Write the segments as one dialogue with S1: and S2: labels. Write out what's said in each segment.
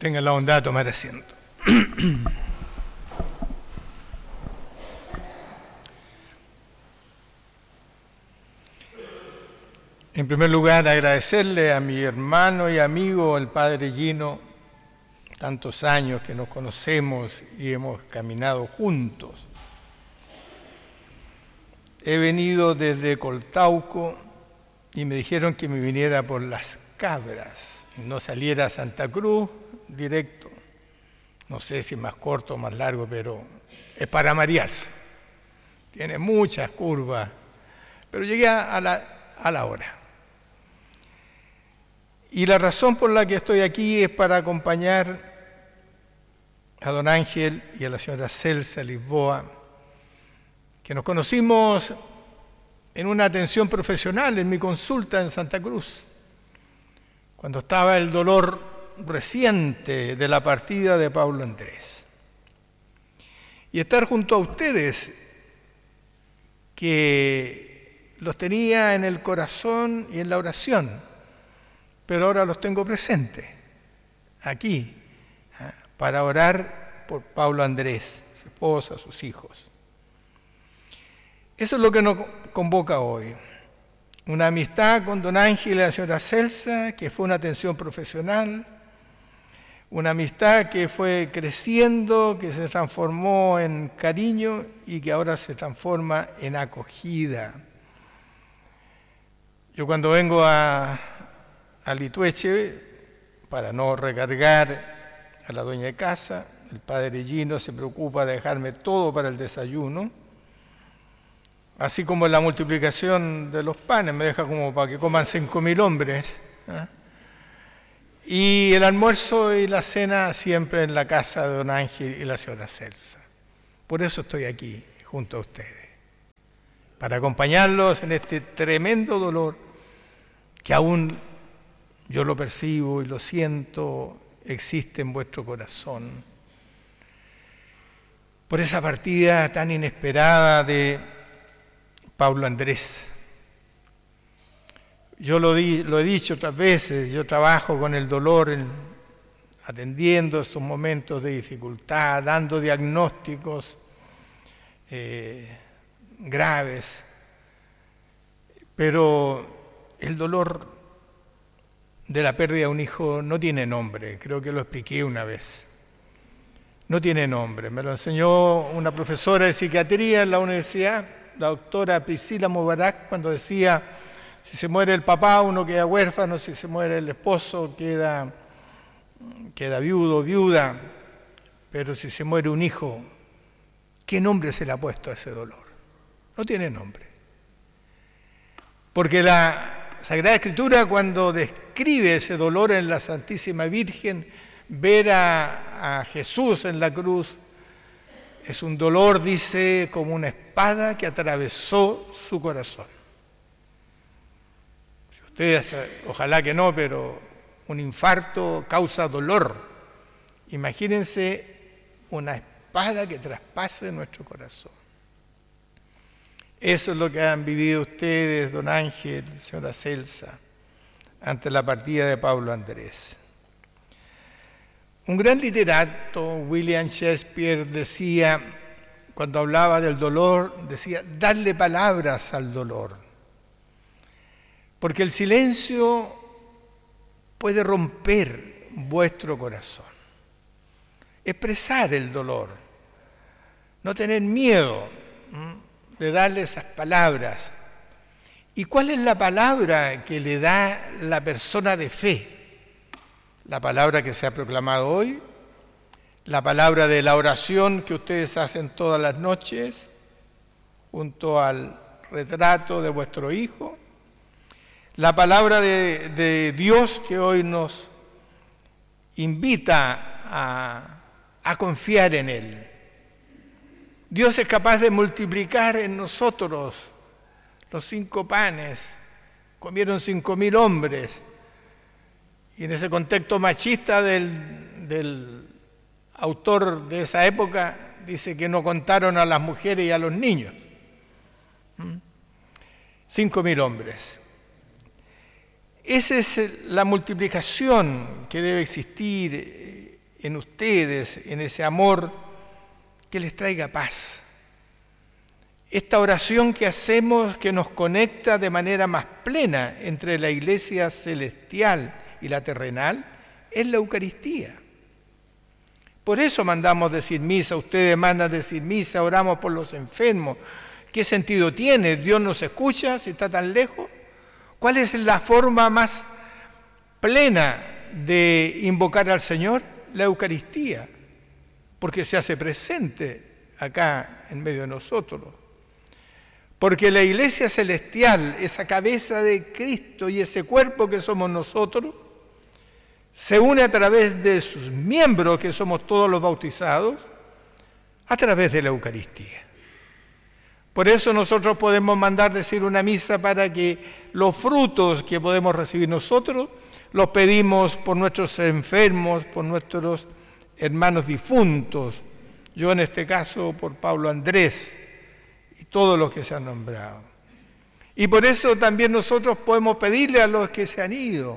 S1: Tengan la bondad de tomar asiento. En primer lugar, agradecerle a mi hermano y amigo, el padre Gino, tantos años que nos conocemos y hemos caminado juntos. He venido desde Coltauco y me dijeron que me viniera por Las Cabras y no saliera a Santa Cruz directo. No sé si es más corto o más largo, pero es para marearse. Tiene muchas curvas, pero llegué a la hora. Y la razón por la que estoy aquí es para acompañar a don Ángel y a la señora Celsa Lisboa, que nos conocimos en una atención profesional en mi consulta en Santa Cruz, cuando estaba el dolor reciente de la partida de Pablo Andrés. Y estar junto a ustedes, que los tenía en el corazón y en la oración, pero ahora los tengo presentes, aquí, para orar por Pablo Andrés, su esposa, sus hijos. Eso es lo que nos convoca hoy. Una amistad con don Ángel y la señora Celsa, que fue una atención profesional, una amistad que fue creciendo, que se transformó en cariño y que ahora se transforma en acogida. Yo cuando vengo a Litueche, para no recargar a la dueña de casa, el padre Gino se preocupa de dejarme todo para el desayuno, así como la multiplicación de los panes, me deja como para que coman 5.000 hombres, ¿eh? Y el almuerzo y la cena siempre en la casa de don Ángel y la señora Celsa. Por eso estoy aquí, junto a ustedes, para acompañarlos en este tremendo dolor que aún yo lo percibo y lo siento, existe en vuestro corazón, por esa partida tan inesperada de Pablo Andrés. Yo lo he dicho otras veces, yo trabajo con el dolor, atendiendo esos momentos de dificultad, dando diagnósticos graves, pero el dolor de la pérdida de un hijo no tiene nombre, creo que lo expliqué una vez. No tiene nombre, me lo enseñó una profesora de psiquiatría en la universidad, la doctora Priscila Mubarak, cuando decía: si se muere el papá, uno queda huérfano; si se muere el esposo, queda viudo o viuda. Pero si se muere un hijo, ¿qué nombre se le ha puesto a ese dolor? No tiene nombre. Porque la Sagrada Escritura, cuando describe ese dolor en la Santísima Virgen, ver a Jesús en la cruz, es un dolor, dice, como una espada que atravesó su corazón. Ustedes, ojalá que no, pero un infarto causa dolor. Imagínense una espada que traspase nuestro corazón. Eso es lo que han vivido ustedes, don Ángel, señora Celsa, ante la partida de Pablo Andrés. Un gran literato, William Shakespeare, decía, cuando hablaba del dolor, decía: darle palabras al dolor. Porque el silencio puede romper vuestro corazón. Expresar el dolor. No tener miedo de darle esas palabras. ¿Y cuál es la palabra que le da la persona de fe? La palabra que se ha proclamado hoy, la palabra de la oración que ustedes hacen todas las noches, junto al retrato de vuestro hijo, la palabra de Dios que hoy nos invita a confiar en Él. Dios es capaz de multiplicar en nosotros los 5 panes. Comieron 5.000 hombres. Y en ese contexto machista del autor de esa época, dice que no contaron a las mujeres y a los niños. 5.000 hombres. Esa es la multiplicación que debe existir en ustedes, en ese amor, que les traiga paz. Esta oración que hacemos, que nos conecta de manera más plena entre la iglesia celestial y la terrenal, es la Eucaristía. Por eso mandamos decir misa, ustedes mandan decir misa, oramos por los enfermos. ¿Qué sentido tiene? ¿Dios nos escucha si está tan lejos? ¿Cuál es la forma más plena de invocar al Señor? La Eucaristía, porque se hace presente acá en medio de nosotros. Porque la iglesia celestial, esa cabeza de Cristo y ese cuerpo que somos nosotros, se une a través de sus miembros, que somos todos los bautizados, a través de la Eucaristía. Por eso nosotros podemos mandar decir una misa para que los frutos que podemos recibir nosotros los pedimos por nuestros enfermos, por nuestros hermanos difuntos. Yo en este caso por Pablo Andrés y todos los que se han nombrado. Y por eso también nosotros podemos pedirle a los que se han ido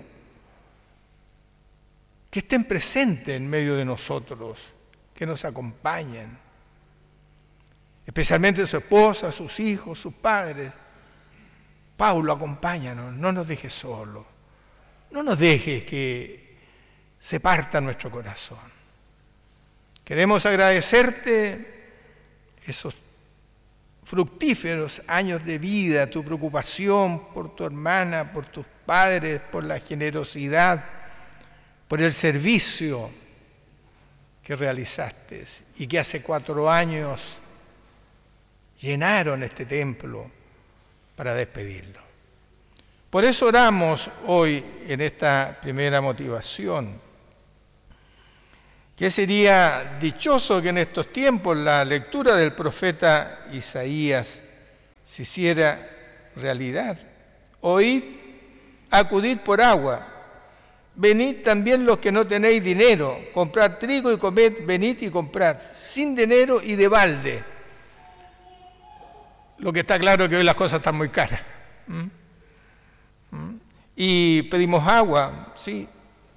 S1: que estén presentes en medio de nosotros, que nos acompañen. Especialmente su esposa, sus hijos, sus padres. Paulo, acompáñanos, no nos dejes solos. No nos dejes que se parta nuestro corazón. Queremos agradecerte esos fructíferos años de vida, tu preocupación por tu hermana, por tus padres, por la generosidad, por el servicio que realizaste y que hace 4 años llenaron este templo para despedirlo. Por eso oramos hoy en esta primera motivación. ¿Qué sería dichoso que en estos tiempos la lectura del profeta Isaías se hiciera realidad? Oíd, acudid por agua, venid también los que no tenéis dinero, comprad trigo y comed, venid y comprad, sin dinero y de balde. Lo que está claro es que hoy las cosas están muy caras. Y pedimos agua, sí,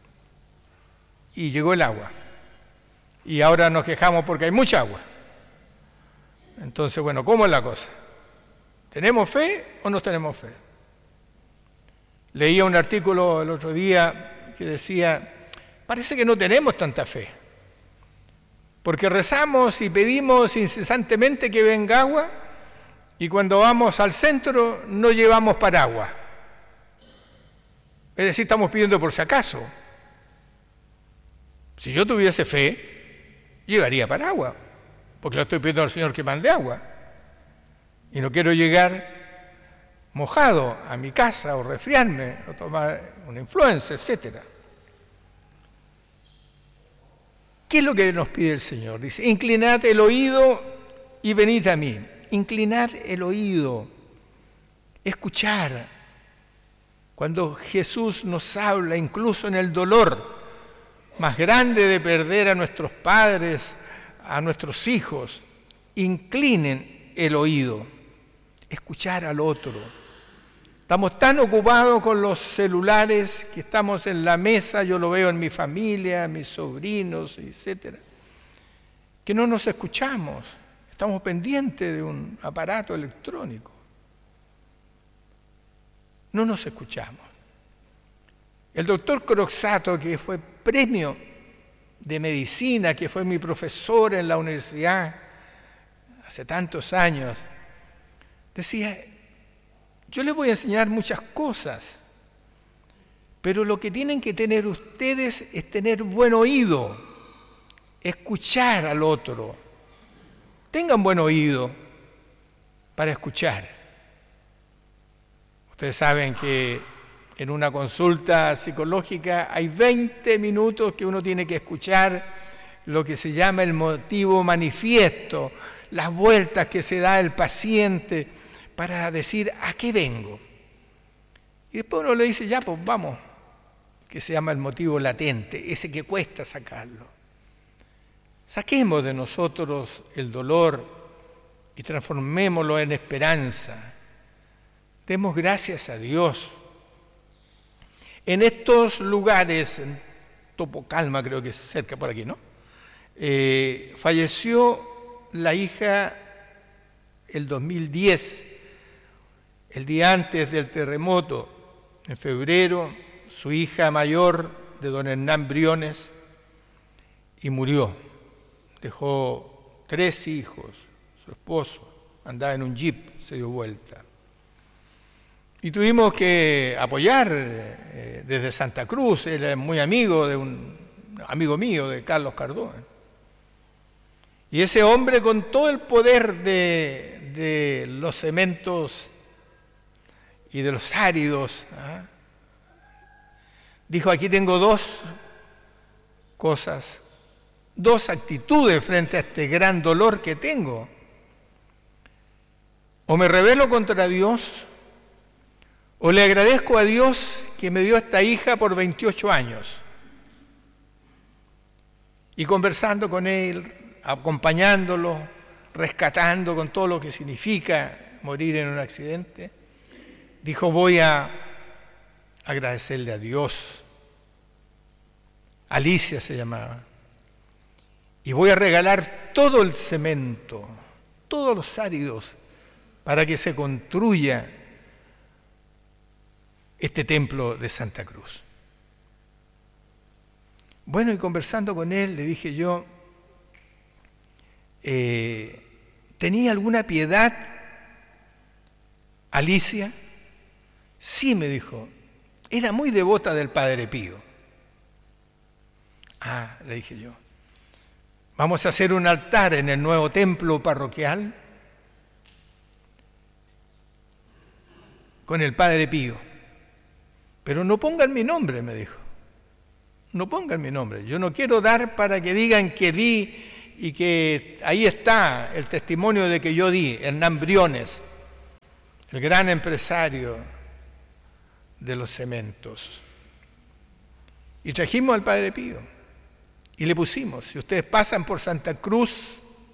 S1: y llegó el agua. Y ahora nos quejamos porque hay mucha agua. Entonces, bueno, ¿cómo es la cosa? ¿Tenemos fe o no tenemos fe? Leía un artículo el otro día que decía, parece que no tenemos tanta fe, porque rezamos y pedimos incesantemente que venga agua, y cuando vamos al centro no llevamos paraguas. Es decir, estamos pidiendo por si acaso. Si yo tuviese fe, llevaría paraguas, porque le estoy pidiendo al Señor que mande agua. Y no quiero llegar mojado a mi casa o resfriarme o tomar una influenza, etc. ¿Qué es lo que nos pide el Señor? Dice, inclinad el oído y venid a mí. Inclinar el oído, escuchar. Cuando Jesús nos habla, incluso en el dolor más grande de perder a nuestros padres, a nuestros hijos, inclinen el oído, escuchar al otro. Estamos tan ocupados con los celulares que estamos en la mesa, yo lo veo en mi familia, mis sobrinos, etc., que no nos escuchamos. Estamos pendientes de un aparato electrónico. No nos escuchamos. El doctor Croxatto, que fue premio de medicina, que fue mi profesor en la universidad hace tantos años, decía, yo les voy a enseñar muchas cosas, pero lo que tienen que tener ustedes es tener buen oído, escuchar al otro. Tengan buen oído para escuchar. Ustedes saben que en una consulta psicológica hay 20 minutos que uno tiene que escuchar lo que se llama el motivo manifiesto, las vueltas que se da el paciente para decir ¿a qué vengo? Y después uno le dice ya, pues vamos, que se llama el motivo latente, ese que cuesta sacarlo. Saquemos de nosotros el dolor y transformémoslo en esperanza. Demos gracias a Dios. En estos lugares, en Topo Calma, creo que es cerca por aquí, ¿no? Falleció la hija el 2010, el día antes del terremoto, en febrero, su hija mayor de don Hernán Briones, y murió. Dejó 3 hijos, su esposo, andaba en un jeep, se dio vuelta. Y tuvimos que apoyar desde Santa Cruz, él es muy amigo de un amigo mío, de Carlos Cardona. Y ese hombre, con todo el poder de los cementos y de los áridos, dijo: aquí tengo 2 cosas, 2 actitudes frente a este gran dolor que tengo. O me rebelo contra Dios, o le agradezco a Dios que me dio esta hija por 28 años. Y conversando con él, acompañándolo, rescatando con todo lo que significa morir en un accidente, dijo: voy a agradecerle a Dios. Alicia se llamaba. Y voy a regalar todo el cemento, todos los áridos, para que se construya este templo de Santa Cruz. Bueno, y conversando con él, le dije yo: ¿tenía alguna piedad, Alicia? Sí, me dijo, era muy devota del Padre Pío. Le dije yo, vamos a hacer un altar en el nuevo templo parroquial con el Padre Pío. Pero no pongan mi nombre, me dijo. No pongan mi nombre. Yo no quiero dar para que digan que di y que ahí está el testimonio de que yo di. Hernán Briones, el gran empresario de los cementos. Y trajimos al Padre Pío y le pusimos: si ustedes pasan por Santa Cruz,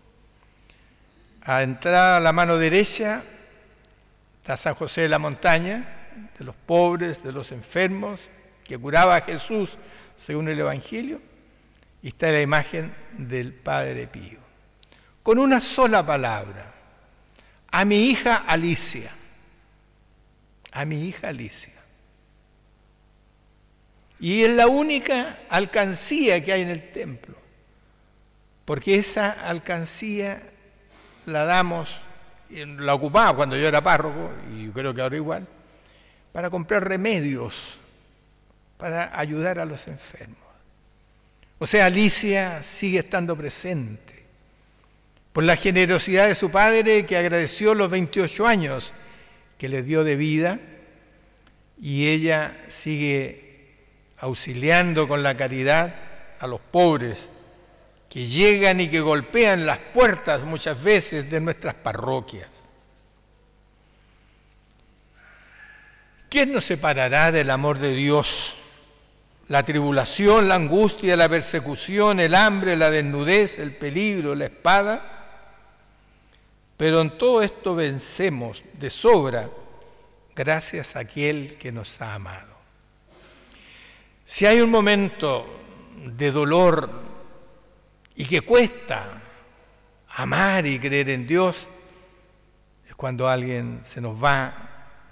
S1: a entrar a la mano derecha está San José de la Montaña, de los pobres, de los enfermos, que curaba a Jesús según el Evangelio, y está la imagen del Padre Pío. Con una sola palabra: a mi hija Alicia. A mi hija Alicia. Y es la única alcancía que hay en el templo, porque esa alcancía la damos, la ocupaba cuando yo era párroco, y yo creo que ahora igual, para comprar remedios, para ayudar a los enfermos. O sea, Alicia sigue estando presente por la generosidad de su padre, que agradeció los 28 años que le dio de vida, y ella sigue auxiliando con la caridad a los pobres que llegan y que golpean las puertas muchas veces de nuestras parroquias. ¿Quién nos separará del amor de Dios? La tribulación, la angustia, la persecución, el hambre, la desnudez, el peligro, la espada. Pero en todo esto vencemos de sobra gracias a aquel que nos ha amado. Si hay un momento de dolor y que cuesta amar y creer en Dios, es cuando alguien se nos va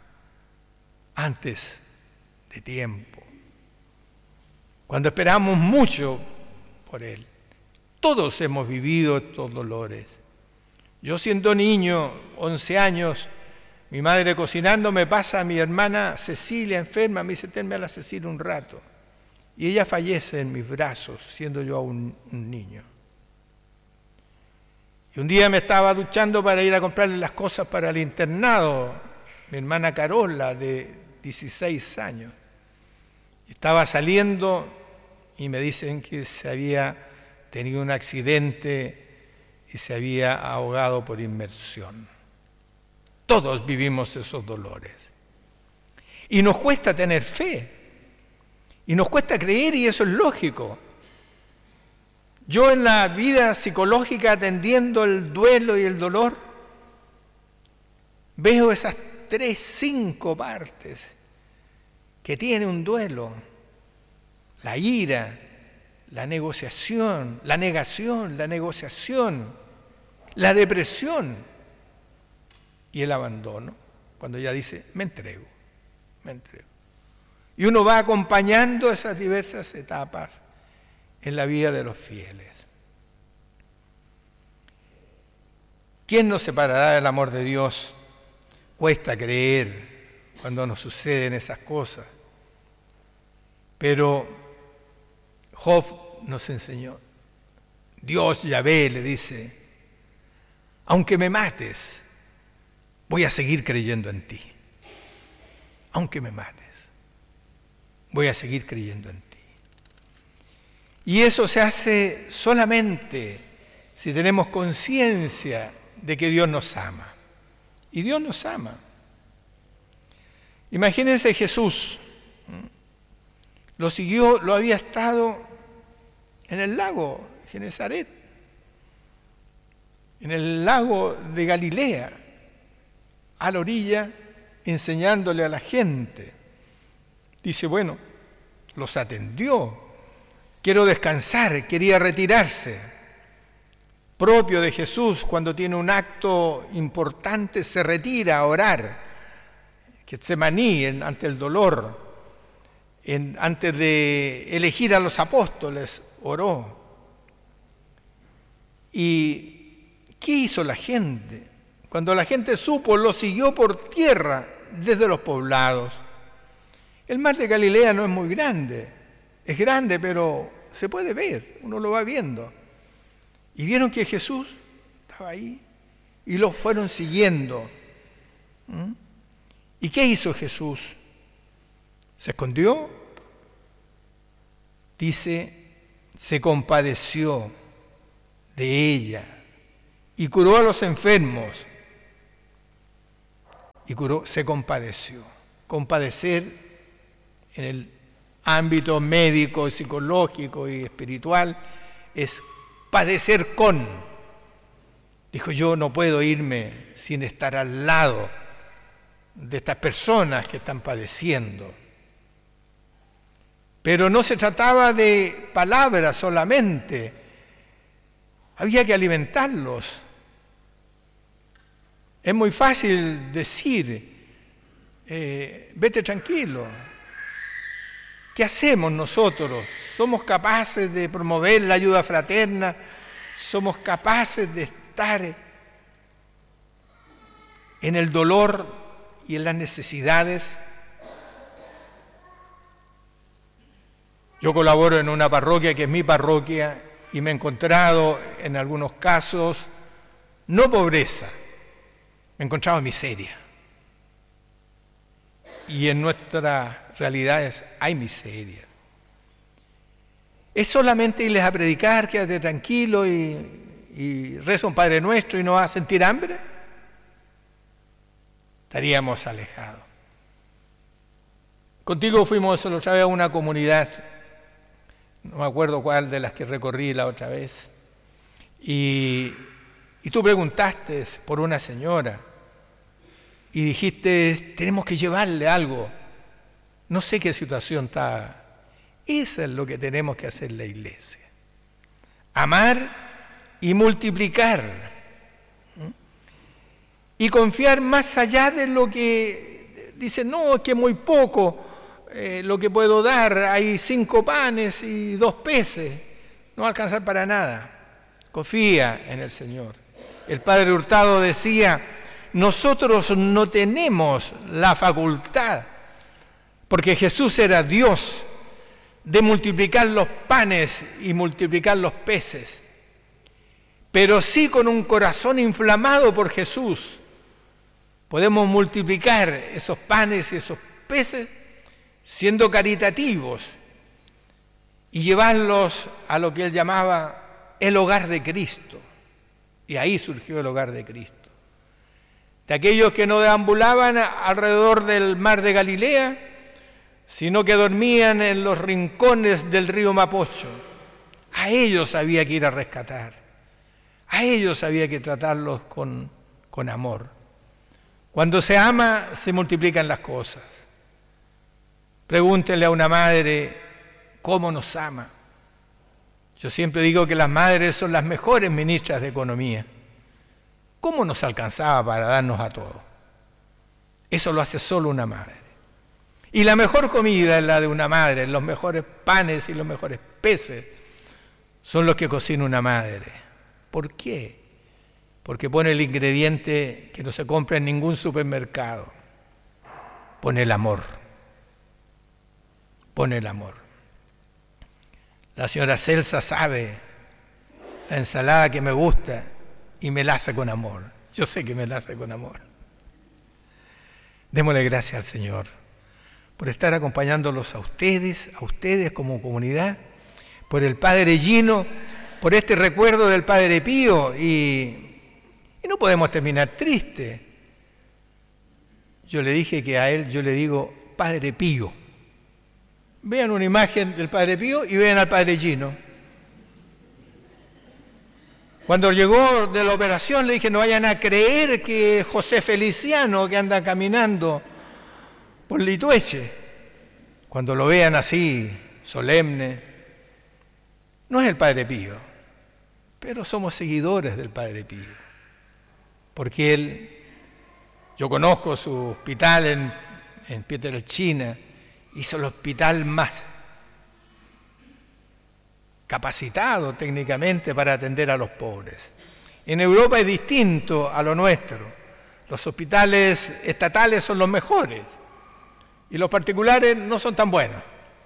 S1: antes de tiempo, cuando esperamos mucho por Él. Todos hemos vivido estos dolores. Yo, siendo niño, 11 años, mi madre cocinando me pasa a mi hermana Cecilia enferma, me dice: tenme a la Cecilia un rato. Y ella fallece en mis brazos, siendo yo aún un niño. Y un día me estaba duchando para ir a comprarle las cosas para el internado, mi hermana Carola, de 16 años. Estaba saliendo y me dicen que se había tenido un accidente y se había ahogado por inmersión. Todos vivimos esos dolores. Y nos cuesta tener fe. Y nos cuesta creer, y eso es lógico. Yo, en la vida psicológica, atendiendo el duelo y el dolor, veo esas 3, 5 partes que tiene un duelo: la ira, la negociación, la negación, la negociación, la depresión y el abandono, cuando ya dice, me entrego. Y uno va acompañando esas diversas etapas en la vida de los fieles. ¿Quién nos separará del amor de Dios? Cuesta creer cuando nos suceden esas cosas. Pero Job nos enseñó. Dios, Yahvé, le dice, aunque me mates, voy a seguir creyendo en ti. Aunque me mates, voy a seguir creyendo en ti. Y eso se hace solamente si tenemos conciencia de que Dios nos ama. Y Dios nos ama. Imagínense Jesús. Lo siguió, lo había estado en el lago Genesaret, en el lago de Galilea, a la orilla, enseñándole a la gente. Dice, bueno, los atendió. Quiero descansar, quería retirarse. Propio de Jesús, cuando tiene un acto importante, se retira a orar. Getsemaní, ante el dolor. Antes de elegir a los apóstoles, oró. ¿Y qué hizo la gente? Cuando la gente supo, lo siguió por tierra desde los poblados. El mar de Galilea no es muy grande. Es grande, pero se puede ver, uno lo va viendo. Y vieron que Jesús estaba ahí y los fueron siguiendo. ¿Y qué hizo Jesús? ¿Se escondió? Dice, se compadeció de ella y curó a los enfermos. Se compadeció. Compadecer en el ámbito médico, psicológico y espiritual es padecer con. Dijo, yo no puedo irme sin estar al lado de estas personas que están padeciendo. Pero no se trataba de palabras solamente, había que alimentarlos. Es muy fácil decir, vete tranquilo. ¿Qué hacemos nosotros? ¿Somos capaces de promover la ayuda fraterna? ¿Somos capaces de estar en el dolor y en las necesidades? Yo colaboro en una parroquia que es mi parroquia y me he encontrado en algunos casos, no pobreza, me he encontrado miseria. Y en nuestras realidades hay miseria. ¿Es solamente irles a predicar, quédate tranquilo y reza un Padre Nuestro y no vas a sentir hambre? Estaríamos alejados. Contigo fuimos la otra vez a una comunidad, no me acuerdo cuál de las que recorrí la otra vez, y tú preguntaste por una señora y dijiste, tenemos que llevarle algo. No sé qué situación está. Eso es lo que tenemos que hacer la iglesia. Amar y multiplicar. Y confiar más allá de lo que dicen, no, es que es muy poco lo que puedo dar. Hay 5 panes y 2 peces. No va a alcanzar para nada. Confía en el Señor. El Padre Hurtado decía, nosotros no tenemos la facultad, porque Jesús era Dios, de multiplicar los panes y multiplicar los peces, pero sí con un corazón inflamado por Jesús podemos multiplicar esos panes y esos peces siendo caritativos y llevarlos a lo que él llamaba el hogar de Cristo. Y ahí surgió el hogar de Cristo. De aquellos que no deambulaban alrededor del mar de Galilea, sino que dormían en los rincones del río Mapocho. A ellos había que ir a rescatar. A ellos había que tratarlos con amor. Cuando se ama, se multiplican las cosas. Pregúntenle a una madre cómo nos ama. Yo siempre digo que las madres son las mejores ministras de economía. ¿Cómo nos alcanzaba para darnos a todos? Eso lo hace solo una madre. Y la mejor comida es la de una madre, los mejores panes y los mejores peces son los que cocina una madre. ¿Por qué? Porque pone el ingrediente que no se compra en ningún supermercado. Pone el amor. Pone el amor. La señora Celsa sabe la ensalada que me gusta y me la hace con amor. Yo sé que me la hace con amor. Démosle gracias al Señor por estar acompañándolos a ustedes como comunidad, por el Padre Gino, por este recuerdo del Padre Pío y no podemos terminar triste. Yo le dije que a él yo le digo Padre Pío. Vean una imagen del Padre Pío y vean al Padre Gino. Cuando llegó de la operación le dije, no vayan a creer que José Feliciano que anda caminando por Litueche, cuando lo vean así, solemne, no es el Padre Pío, pero somos seguidores del Padre Pío, porque yo conozco su hospital en Pietrelcina, hizo el hospital más capacitado técnicamente para atender a los pobres. En Europa es distinto a lo nuestro. Los hospitales estatales son los mejores y los particulares no son tan buenos.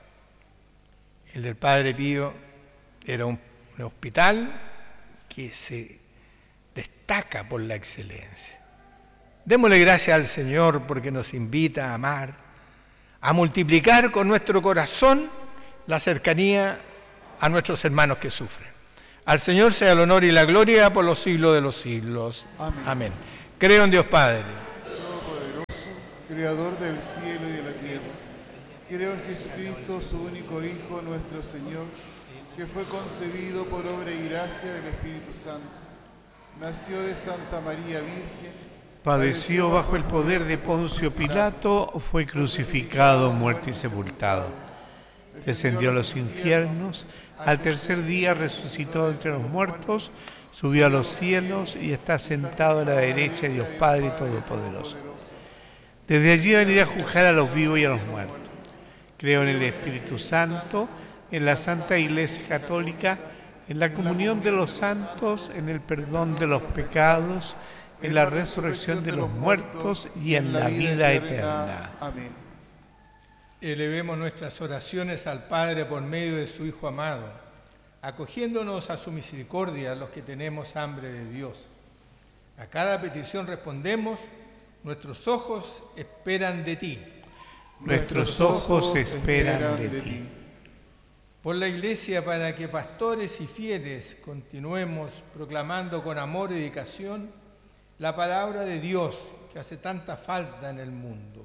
S1: El del Padre Pío era un hospital que se destaca por la excelencia. Démosle gracias al Señor porque nos invita a amar, a multiplicar con nuestro corazón la cercanía a nuestros hermanos que sufren. Al Señor sea el honor y la gloria por los siglos de los siglos.
S2: Amén.
S1: Amén. Creo en Dios Padre
S2: Todopoderoso, Creador del cielo y de la tierra. Creo en Jesucristo, su único Hijo, nuestro Señor, que fue concebido por obra y gracia del Espíritu Santo. Nació de Santa María Virgen.
S3: Padeció bajo el poder de Poncio Pilato, fue crucificado, muerto y sepultado. Descendió a los infiernos, al tercer día resucitó entre los muertos, subió a los cielos y está sentado a la derecha de Dios Padre Todopoderoso. Desde allí venirá a juzgar a los vivos y a los muertos. Creo en el Espíritu Santo, en la Santa Iglesia Católica, en la comunión de los santos, en el perdón de los pecados, en la resurrección de los muertos y en la vida eterna.
S2: Amén.
S1: Elevemos nuestras oraciones al Padre por medio de su Hijo amado, acogiéndonos a su misericordia los que tenemos hambre de Dios. A cada petición respondemos, nuestros ojos esperan de ti.
S3: Nuestros ojos esperan de ti.
S1: Por la Iglesia, para que pastores y fieles continuemos proclamando con amor y dedicación la palabra de Dios que hace tanta falta en el mundo.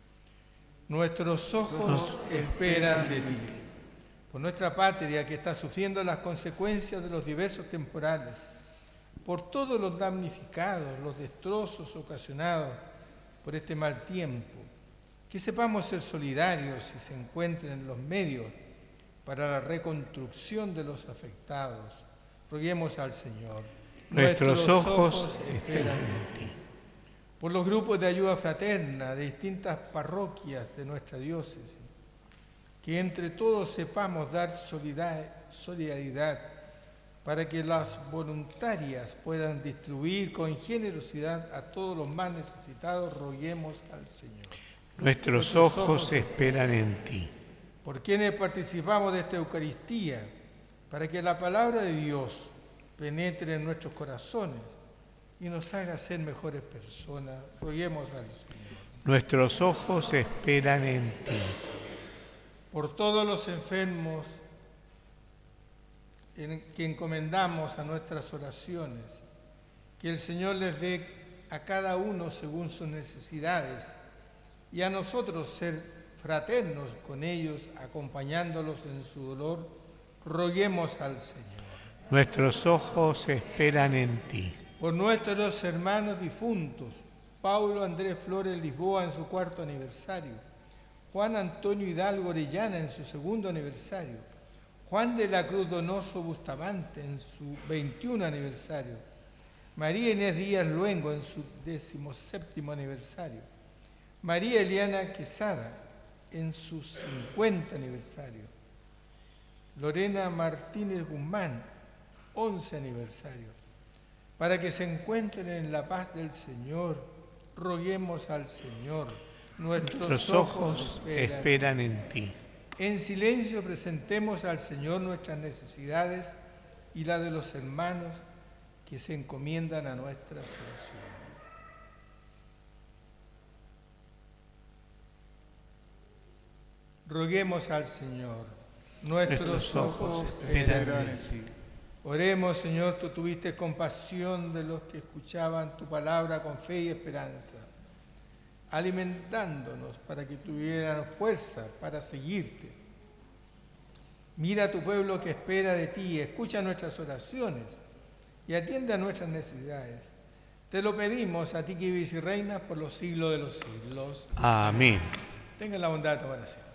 S1: Nuestros ojos esperan de ti. Por nuestra patria que está sufriendo las consecuencias de los diversos temporales, por todos los damnificados, los destrozos ocasionados por este mal tiempo, que sepamos ser solidarios y se encuentren los medios para la reconstrucción de los afectados. Roguemos al Señor.
S3: Nuestros ojos esperan en ti.
S1: Por los grupos de ayuda fraterna de distintas parroquias de nuestra diócesis, que entre todos sepamos dar solidaridad para que las voluntarias puedan distribuir con generosidad a todos los más necesitados, roguemos al Señor.
S3: Nuestros ojos esperan en ti.
S1: Por quienes participamos de esta Eucaristía, para que la palabra de Dios penetre en nuestros corazones y nos haga ser mejores personas, roguemos al Señor.
S3: Nuestros ojos esperan en ti.
S1: Por todos los enfermos que encomendamos a nuestras oraciones, que el Señor les dé a cada uno según sus necesidades y a nosotros ser fraternos con ellos, acompañándolos en su dolor, roguemos al Señor.
S3: Nuestros ojos esperan en ti.
S1: Por nuestros hermanos difuntos, Paulo Andrés Flores Lisboa en su 4º aniversario, Juan Antonio Hidalgo Orellana en su 2º aniversario, Juan de la Cruz Donoso Bustamante en su 21 aniversario, María Inés Díaz Luengo en su 17º aniversario, María Eliana Quesada en su 50 aniversario, Lorena Martínez Guzmán, 11 aniversario. Para que se encuentren en la paz del Señor, roguemos al Señor.
S3: Nuestros ojos esperan en ti.
S1: En silencio presentemos al Señor nuestras necesidades y la de los hermanos que se encomiendan a nuestras oraciones. Roguemos al Señor. Nuestros ojos esperan en ti. Oremos, Señor, tú tuviste compasión de los que escuchaban tu palabra con fe y esperanza, alimentándonos para que tuvieran fuerza para seguirte. Mira a tu pueblo que espera de ti, escucha nuestras oraciones y atiende a nuestras necesidades. Te lo pedimos a ti que vives y reinas por los siglos de los siglos.
S3: Amén.
S1: Tengan la bondad de tomar asiento.